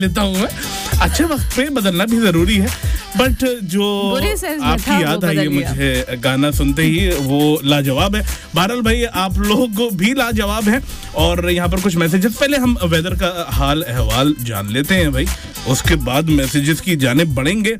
लेता हूँ मैं। अच्छे वक्त पे बदलना भी जरूरी है, बट जो आपकी याद आई है मुझे गाना सुनते ही, वो लाजवाब है। बहरहाल भाई आप लोग भी लाजवाब हैं। और यहाँ पर कुछ मैसेजेस, पहले हम वेदर का हाल अहवाल जान लेते हैं भाई, उसके बाद मैसेजेस की जानिब बढ़ेंगे।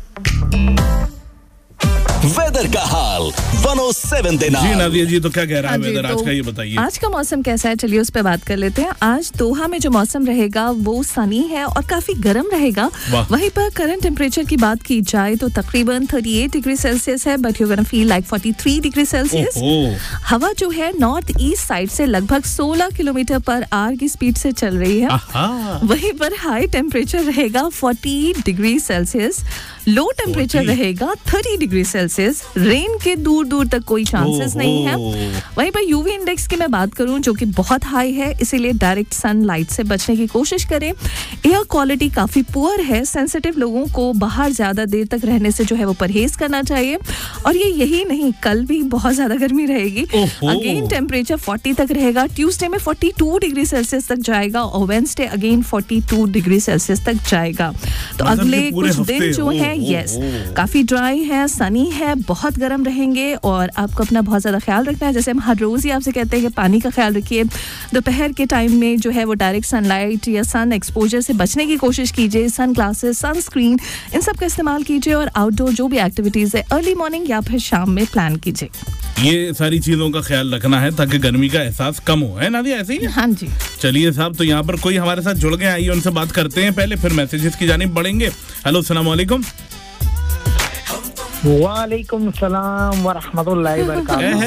वेदर का हाल 107 देना। जी नादिया जी, तो क्या कह रहा है वेदर आज का, ये बताइए। आज का मौसम कैसा है, चलिए उस पर बात कर लेते हैं। आज दोहा में जो मौसम रहेगा वो सनी है और काफी गर्म रहेगा। वहीं पर करंट टेम्परेचर की बात की जाए तो तकरीबन 38 डिग्री सेल्सियस है, but you gonna feel like 43 degree Celsius. हवा जो है नॉर्थ ईस्ट साइड से लगभग 16 किलोमीटर पर आवर की स्पीड से चल रही है। वहीं पर हाई टेम्परेचर रहेगा 40 डिग्री सेल्सियस, लो टेम्परेचर रहेगा 30 डिग्री सेल्सियस। रेन के दूर दूर तक कोई चांसेस नहीं है। वहीं पर यूवी इंडेक्स की मैं बात करूं जो कि बहुत हाई है, इसीलिए डायरेक्ट सनलाइट से बचने की कोशिश करें। एयर क्वालिटी काफी पुअर है, सेंसिटिव लोगों को बाहर ज्यादा देर तक रहने से जो है वो परहेज करना चाहिए। और ये यही नहीं, कल भी बहुत ज्यादा गर्मी रहेगी। अगेन टेम्परेचर 40 तक रहेगा, ट्यूसडे में 42 डिग्री सेल्सियस तक जाएगा और वेडनेसडे अगेन 42 डिग्री सेल्सियस तक जाएगा। तो अगले कुछ दिन जो है काफी ड्राई है, सनी है, बहुत गर्म रहेंगे और आपको अपना बहुत ज्यादा ख्याल रखना है। जैसे हम हर रोज ही आपसे कहते हैं कि पानी का ख्याल रखिए। दोपहर के टाइम में जो है वो डायरेक्ट सनलाइट या सन एक्सपोजर से बचने की कोशिश कीजिए। सन ग्लासेस, सनस्क्रीन, इन सब का इस्तेमाल कीजिए और आउटडोर जो भी एक्टिविटीज है अर्ली मॉर्निंग या फिर शाम में प्लान कीजिए। ये सारी चीजों का ख्याल रखना है ताकि गर्मी का एहसास कम हो, है नादिया, ऐसे ही? हाँ जी। चलिए साहब, तो यहाँ पर कोई हमारे साथ जुड़ गए, आइए उनसे बात करते हैं पहले, फिर मैसेजेस की जानिब बढ़ेंगे। हेलो, अस्सलाम वालेकुम। वालेकुम सलाम व रहमतुल्लाहि व बरकातहू।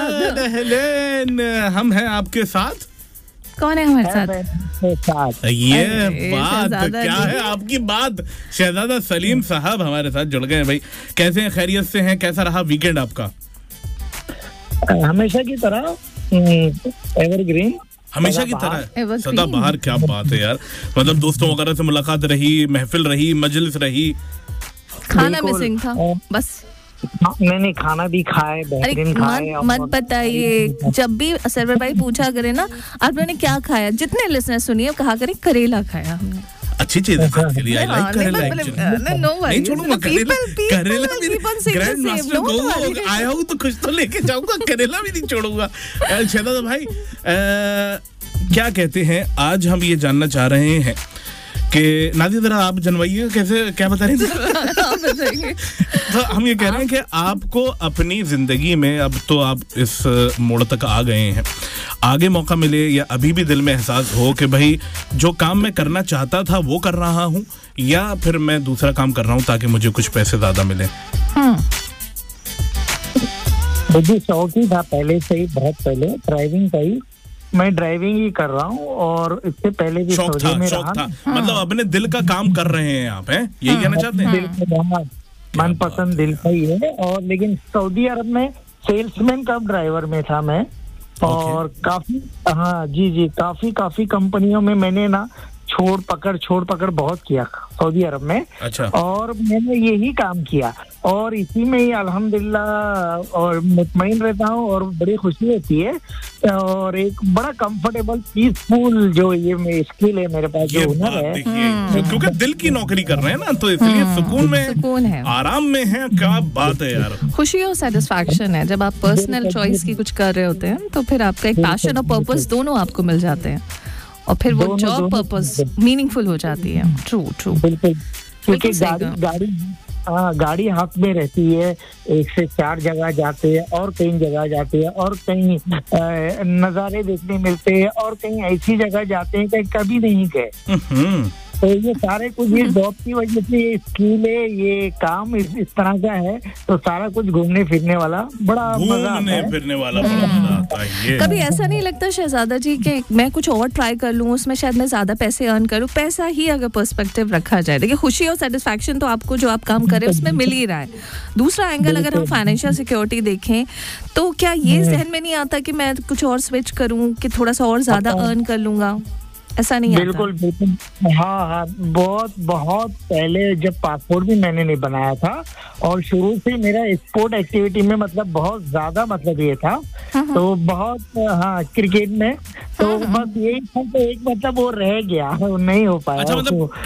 हम हैं आपके साथ। कौन है हमारे साथ? ये बात क्या है आपकी बात? शहजादा सलीम साहब हमारे साथ जुड़ गए भाई। कैसे हैं, खैरियत से हैं? कैसा रहा वीकेंड आपका? हमेशा की तरह एवरग्रीन, हमेशा की तरह सदाबहार। क्या बात है यार, मतलब दोस्तों वगैरह से मुलाकात रही, महफिल रही, मजलिस रही, खाना मिसिंग था बस। नहीं, खाना भी खाए, बेहतरीन खाए। मत बताइए, जब भी सरवर भाई पूछा करे ना आपने क्या खाया, जितने लिसनर सुनिए कहा करें करेला खाया हमने। अच्छी चीज है लिए, आई लाइक करेला एक्चुअली। नहीं छोड़ूंगा करेला ग्रैंड मास्टर को आया हूं तो कुछ तो लेके जाऊंगा, करेला भी नहीं छोड़ूंगा। शहजादा भाई क्या कहते हैं, आज हम ये जानना चाह रहे हैं कि नादिया जरा आप जनवाइए, कैसे क्या बता रहे थे? तो हम ये कह रहे हैं कि आपको अपनी जिंदगी में, अब तो आप इस मोड़ तक आ गए हैं, आगे मौका मिले या अभी भी दिल में एहसास हो कि भाई जो काम मैं करना चाहता था वो कर रहा हूँ, या फिर मैं दूसरा काम कर रहा हूँ ताकि मुझे कुछ पैसे ज्यादा मिले। मुझे शौक ही था पहले से ही, बहुत पहले ड्राइविंग का ही। मैं ड्राइविंग ही कर रहा हूँ और इससे पहले भी शौक था। मतलब अपने दिल का काम कर रहे हैं आप, हैं यही कहना चाहते हैं? दिल का मनपसंद दिल का ही है। और लेकिन सऊदी अरब में सेल्समैन कम ड्राइवर में था मैं। और काफी, हाँ जी, काफी कंपनियों में मैंने ना छोड़ पकड़ बहुत किया सऊदी अरब में। अच्छा। और मैंने यही काम किया और इसी में ही अल्हम्दुलिल्लाह और मुतमईन रहता हूँ और बड़ी खुशी होती है। और एक बड़ा कंफर्टेबल पीसफुल जो ये स्किल है मेरे पास, जो हुनर है, क्योंकि दिल की नौकरी कर रहे हैं ना, तो इसलिए सुकून है, आराम में है। क्या बात है यार, खुशी और सेटिस्फैक्शन है जब आप पर्सनल चॉइस की कुछ कर रहे होते हैं, तो फिर आपका एक पैशन और पर्पस दोनों आपको मिल जाते हैं और फिर वो जॉब पर्पस मीनिंगफुल हो जाती है। ट्रू बिल्कुल। क्योंकि गाड़ी हाथ में रहती है, 1 से 4 जगह जाते हैं और कई जगह जाते हैं और कहीं नज़ारे देखने मिलते हैं और कहीं ऐसी जगह जाते हैं कि कभी नहीं गए। तो ये सारे कुछ ये जॉब की वजह से, ये स्किल है, ये काम इस तरह का है, तो सारा कुछ घूमने फिरने वाला बड़ा मजा आता है। फिरने वाला बड़ा मजा आता है। कभी ऐसा नहीं लगता शहजादा जी कि मैं कुछ और ट्राई कर लूँ, उसमें शायद मैं ज्यादा पैसे अर्न करूँ? पैसा ही अगर पर्सपेक्टिव रखा जाए, देखिए खुशी और सेटिस्फैक्शन तो आपको जो आप काम कर रहे हैं उसमें मिल ही रहा है। दूसरा एंगल अगर हम फाइनेंशियल सिक्योरिटी देखें तो क्या ये जहन में नहीं आता कि मैं कुछ और स्विच करूँ कि थोड़ा सा और ज्यादा अर्न कर लूंगा? ऐसा नहीं आता? बिल्कुल। हाँ, बहुत पहले जब पासपोर्ट भी मैंने नहीं बनाया था और शुरू से मेरा स्पोर्ट एक्टिविटी में मतलब बहुत ज्यादा मतलब ये था, तो बहुत क्रिकेट में तो बस यही था, तो एक मतलब वो रह गया, नहीं हो पाया। अच्छा, मतलब